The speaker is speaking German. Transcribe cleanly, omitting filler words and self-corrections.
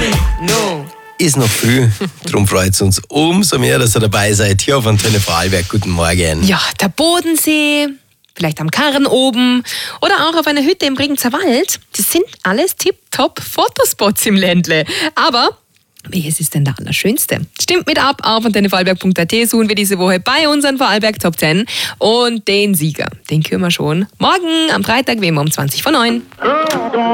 No. Ist noch früh, darum freut es uns umso mehr, dass ihr dabei seid hier auf Antenne Vorarlberg. Guten Morgen. Ja, der Bodensee, vielleicht am Karren oben oder auch auf einer Hütte im Bregenzer Wald. Das sind alles tipptopp Fotospots im Ländle. Aber welches ist denn der allerschönste? Stimmt mit ab auf antennevorarlberg.at, suchen wir diese Woche bei unseren Vorarlberg Top 10. Und den Sieger, den küren wir schon morgen am Freitag, wie immer um 20 vor 9.